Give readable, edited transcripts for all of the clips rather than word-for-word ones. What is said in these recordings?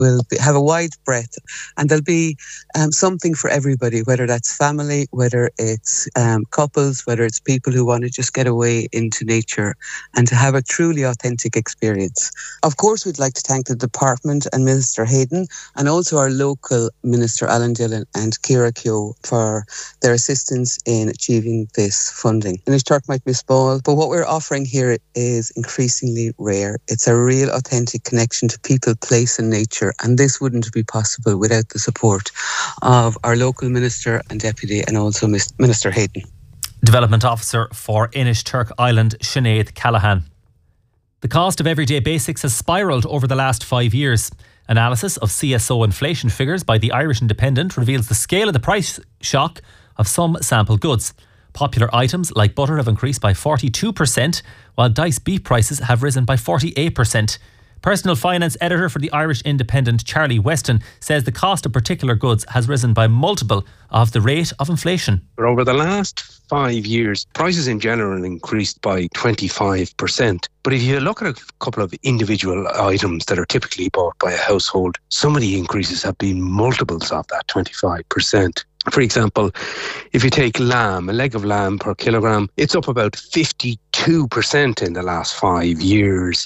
have a wide breadth, and there'll be something for everybody, whether that's family, whether it's couples, whether it's people who want to just get away into nature and to have a truly authentic experience. Of course, we'd like to thank the department and Minister Hayden, and also our local Minister Alan Dillon and Ciara Keogh for their assistance in achieving this funding. Inishturk might be small, but what we're offering here is increasingly rare. It's a real authentic connection to people, place and nature, and this wouldn't be possible without the support of our local Minister and Deputy and also Minister Hayden. Development Officer for Inishturk Island, Sinead Callaghan. The cost of everyday basics has spiralled over the last 5 years. Analysis of CSO inflation figures by the Irish Independent reveals the scale of the price shock of some sample goods. Popular items like butter have increased by 42%, while diced beef prices have risen by 48%. Personal finance editor for the Irish Independent, Charlie Weston, says the cost of particular goods has risen by multiple of the rate of inflation. Over the last 5 years, prices in general increased by 25%. But if you look at a couple of individual items that are typically bought by a household, some of the increases have been multiples of that 25%. For example, if you take lamb, a leg of lamb per kilogram, it's up about 52% in the last 5 years.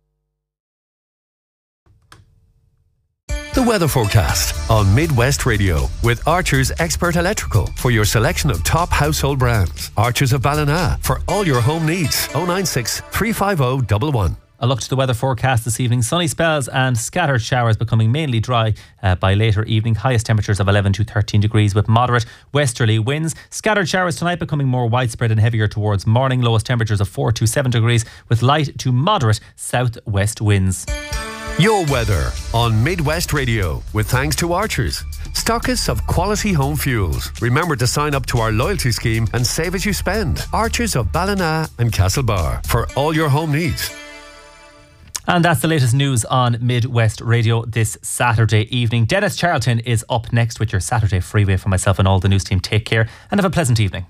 The weather forecast on Midwest Radio with Archer's Expert Electrical for your selection of top household brands. Archer's of Ballina for all your home needs. 096 350 111. A look to the weather forecast this evening. Sunny spells and scattered showers becoming mainly dry by later evening. Highest temperatures of 11 to 13 degrees with moderate westerly winds. Scattered showers tonight becoming more widespread and heavier towards morning. Lowest temperatures of 4 to 7 degrees with light to moderate southwest winds. Your weather on Midwest Radio with thanks to Archers, stockists of quality home fuels. Remember to sign up to our loyalty scheme and save as you spend. Archers of Ballina and Castlebar for all your home needs. And that's the latest news on Midwest Radio this Saturday evening. Dennis Charlton is up next with your Saturday Freeway. For myself and all the news team, take care and have a pleasant evening.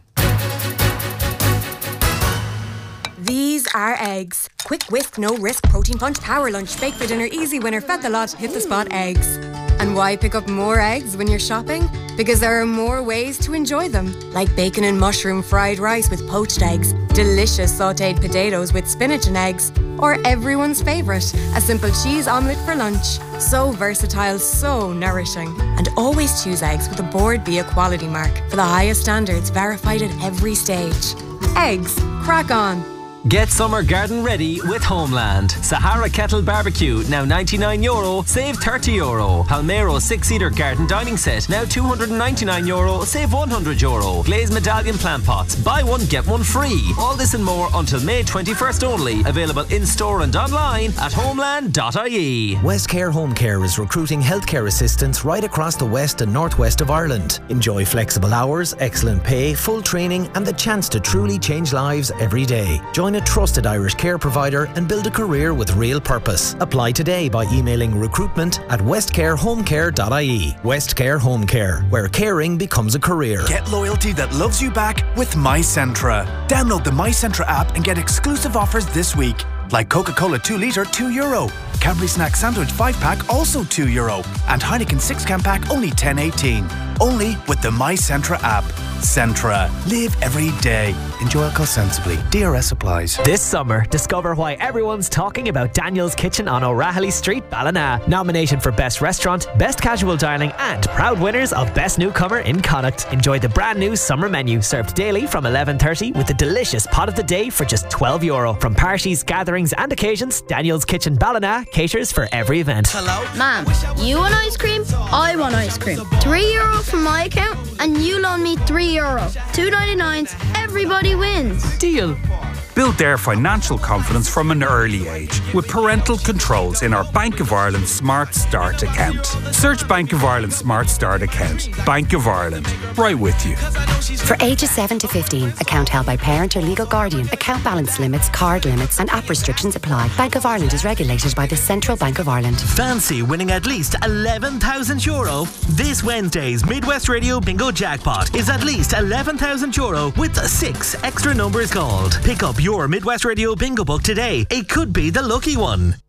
These are eggs. Quick whisk, no risk, protein punch, power lunch, bake for dinner, easy winner, fed the lot, hit the spot eggs. And why pick up more eggs when you're shopping? Because there are more ways to enjoy them. Like bacon and mushroom fried rice with poached eggs, delicious sautéed potatoes with spinach and eggs, or everyone's favourite, a simple cheese omelette for lunch. So versatile, so nourishing. And always choose eggs with a Board Bia quality mark for the highest standards verified at every stage. Eggs, crack on. Get summer garden ready with Homeland. Sahara Kettle Barbecue, now €99, save €30. Palmero 6-seater garden dining set, now €299, save €100. Glazed medallion plant pots, buy one get one free. All this and more until May 21st only. Available in store and online at homeland.ie. Westcare Home Care is recruiting healthcare assistants right across the west and northwest of Ireland. Enjoy flexible hours, excellent pay, full training and the chance to truly change lives every day. Join a trusted Irish care provider and build a career with real purpose. Apply today by emailing recruitment@westcarehomecare.ie. Westcare Home Care, where caring becomes a career. Get loyalty that loves you back with MyCentra. Download the MyCentra app and get exclusive offers this week. Like Coca-Cola 2 litre, €2. Cadbury Snack Sandwich 5-pack, also €2. And Heineken 6-can pack, only $10.18. Only with the MyCentra app. Centra. Live every day. Enjoy alcohol sensibly. DRS applies. This summer, discover why everyone's talking about Daniel's Kitchen on O'Rahilly Street, Ballina. Nominated for Best Restaurant, Best Casual Dining and proud winners of Best Newcomer in Connacht. Enjoy the brand new summer menu served daily from 11:30 with the delicious pot of the day for just €12. From parties, gatherings and occasions, Daniel's Kitchen Ballina caters for every event. Hello? Ma'am, you want ice cream? I want ice cream. €3 from my account and you loan me €3. $2.99, everybody wins. Deal. Build their financial confidence from an early age with parental controls in our Bank of Ireland Smart Start account. Search Bank of Ireland Smart Start account. Bank of Ireland. Right with you. For ages 7 to 15, account held by parent or legal guardian. Account balance limits, card limits and app restrictions apply. Bank of Ireland is regulated by the Central Bank of Ireland. Fancy winning at least €11,000? This Wednesday's Midwest Radio Bingo Jackpot is at least €11,000 with 6 extra numbers called. Pick up your Midwest Radio Bingo book today. It could be the lucky one.